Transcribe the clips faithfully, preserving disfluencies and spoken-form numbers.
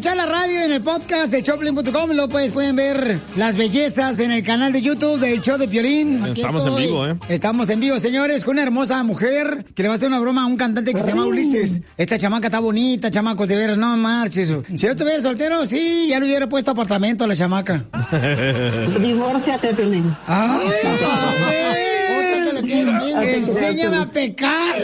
escuchar la radio en el podcast de Choplin punto com. Lo puedes, pueden ver las bellezas en el canal de YouTube del show de Piolín. Aquí Estamos estoy. en vivo, ¿eh? Estamos en vivo, señores, con una hermosa mujer que le va a hacer una broma a un cantante que se llama Ulises. Esta chamaca está bonita, chamacos, de veras, no marches. Si yo estuviera soltero, sí, ya le hubiera puesto apartamento a la chamaca. Divórciate, Piolín. ¡Ay, papel! ¡Enséñame a pecar!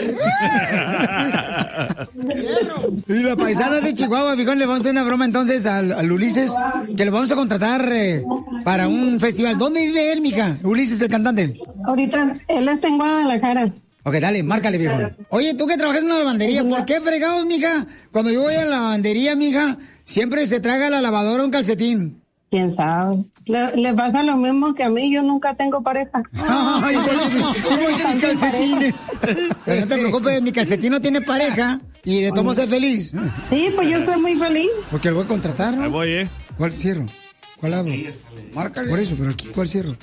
Y la paisana de Chihuahua, fijón, le vamos a hacer una broma entonces al, al Ulises, que lo vamos a contratar eh, para un festival. ¿Dónde vive él, mija? Ulises, el cantante. Ahorita él está en Guadalajara. Ok, dale, márcale, viejo. Oye, tú que trabajas en una lavandería, ¿por qué fregados, mija? Cuando yo voy a la lavandería, mija, siempre se traga a la lavadora un calcetín. ¿Quién sabe? Le, le pasa lo mismo que a mí, yo nunca tengo pareja. Ay, igual que, igual que mis calcetines. Pero no te preocupes, mi calcetín no tiene pareja y de tomo ser feliz. Sí, pues yo soy muy feliz. Porque lo voy a contratar, ¿no? Ahí voy, ¿eh? ¿Cuál cierro? ¿Cuál abro? Márcale. Por eso, pero aquí, ¿cuál cierro?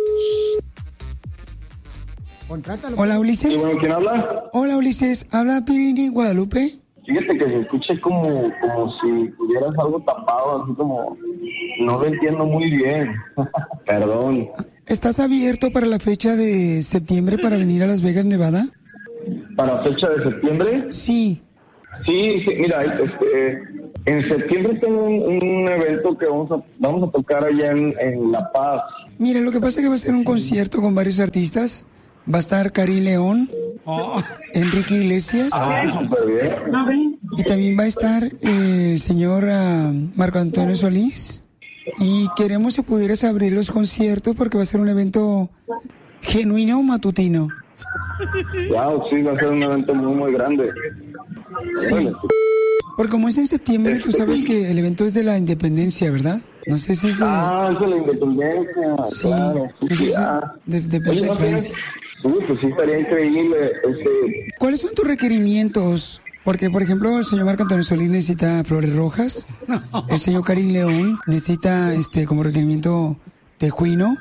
Contrátalo. Hola, Ulises. ¿Y bueno, quién habla? Hola, Ulises. ¿Habla Pirini Guadalupe? Fíjate que se escucha como, como si tuvieras algo tapado, así como... No lo entiendo muy bien. Perdón. ¿Estás abierto para la fecha de septiembre para venir a Las Vegas, Nevada? ¿Para fecha de septiembre? Sí. Sí, sí, mira, este, en septiembre tengo un, un evento que vamos a, vamos a tocar allá en, en La Paz. Mira, lo que pasa es que va a ser un concierto con varios artistas. Va a estar Karim León, oh. Enrique Iglesias. Ah, súper bien. Y también va a estar eh, el señor uh, Marco Antonio Solís. Y queremos si pudieras abrir los conciertos porque va a ser un evento genuino matutino. Wow, sí, va a ser un evento muy, muy grande. Sí. Porque como es en septiembre, tú sabes que el evento es de la independencia, ¿verdad? No sé si es de... Ah, es de la independencia. Sí, claro. Sí, no sé si ah. es de, de, Oye, de ¿no Francia. Sí, pues sí, estaría increíble. Este... ¿Cuáles son tus requerimientos? Porque, por ejemplo, el señor Marco Antonio Solís necesita flores rojas. El señor Karim León necesita, este, como requerimiento, tejuino.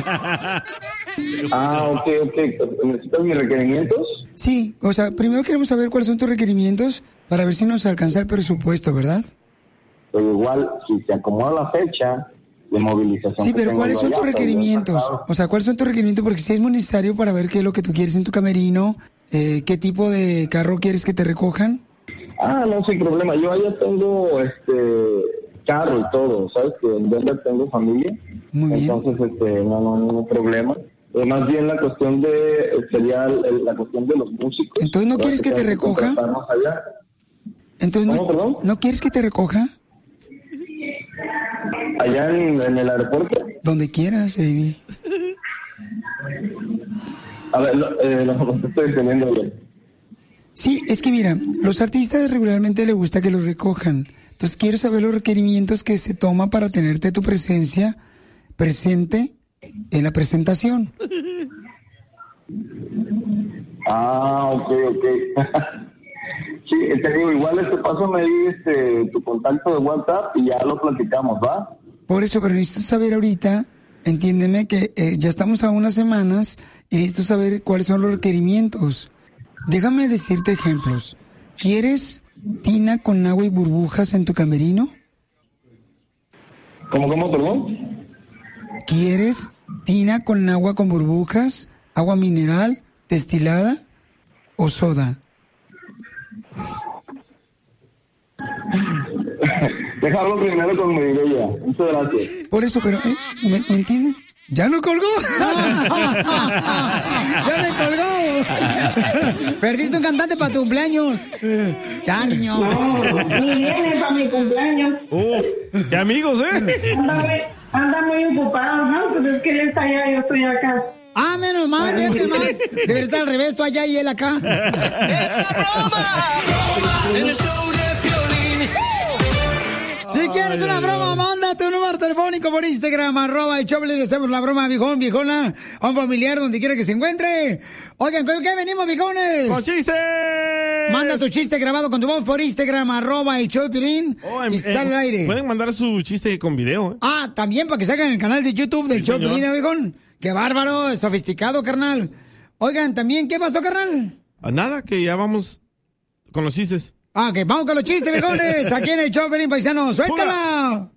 Ah, ok, ok. ¿Necesitas mis requerimientos? Sí, o sea, primero queremos saber cuáles son tus requerimientos para ver si nos alcanza el presupuesto, ¿verdad? Pero igual, si se acomoda la fecha de movilización... Sí, pero ¿cuáles son tus requerimientos? O sea, ¿cuáles son tus requerimientos? Porque si es muy necesario para ver qué es lo que tú quieres en tu camerino, eh, qué tipo de carro quieres que te recojan. Ah, no, sin problema. Yo allá tengo este carro y todo, ¿sabes? Que en Denver tengo familia. Muy bien. Entonces, este, no, no, no hay problema. Eh, más bien la cuestión de, sería el, la cuestión de los músicos. Entonces, ¿no quieres que te recoja? Allá. Entonces, ¿Cómo, ¿no, perdón? ¿no quieres que te recoja? Allá en, en el aeropuerto. Donde quieras, baby. A ver, lo, eh, lo que estoy entendiendo bien. Sí, es que mira, los artistas regularmente les gusta que los recojan. Entonces quiero saber los requerimientos que se toma para tenerte tu presencia presente en la presentación. Ah, ok, ok. Sí, te digo, igual este paso ahí este, tu contacto de WhatsApp y ya lo platicamos, ¿va? Por eso, pero necesito saber ahorita, entiéndeme que eh, ya estamos a unas semanas y necesito saber cuáles son los requerimientos. Déjame decirte ejemplos. ¿Quieres tina con agua y burbujas en tu camerino? ¿Cómo, cómo, perdón? ¿Quieres tina con agua con burbujas, agua mineral, destilada o soda? Déjalo primero con mi idea. Muchas gracias. Por eso, pero, ¿eh? ¿me, ¿me entiendes? ¡Ya lo colgó! ¡Ya me colgó! Perdiste un cantante para tu cumpleaños. Ya, niño. No, ni viene para mi cumpleaños. ¡Oh! ¡Qué amigos, eh! Anda muy, anda muy ocupado, ¿no? Pues es que él está allá, yo estoy acá. Ah, menos mal, ves que más. Debe estar al revés, tú allá y él acá. Si quieres una broma, manda tu número telefónico por Instagram, arroba el Choplin, le hacemos la broma, viejón, viejona, a un familiar donde quiera que se encuentre. Oigan, ¿con qué venimos, viejones? ¡Con chistes! Manda tu chiste grabado con tu voz por Instagram, arroba el Choplin, Oh, y eh, sale al aire. Pueden mandar su chiste con video, ¿eh? Ah, también para que salgan en el canal de YouTube del Sí, Choplin, señor. viejón. Qué bárbaro, sofisticado, carnal. Oigan, también, ¿qué pasó, carnal? Ah, nada, que ya vamos con los chistes. Ah, ok, vamos con los chistes, viejones. Aquí en el show, Pelín Paisano. ¡Suéltala!